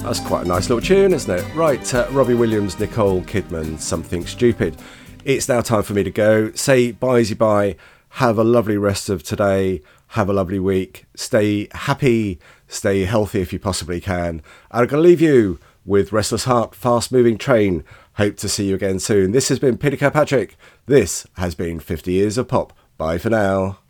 That's quite a nice little tune, isn't it? Right, Robbie Williams, Nicole Kidman, Something Stupid. It's now time for me to go. Say bye. Have a lovely rest of today. Have a lovely week. Stay happy. Stay healthy if you possibly can. I'm going to leave you with Restless Heart, Fast Moving Train. Hope to see you again soon. This has been Peter Kirkpatrick. This has been 50 Years of Pop. Bye for now.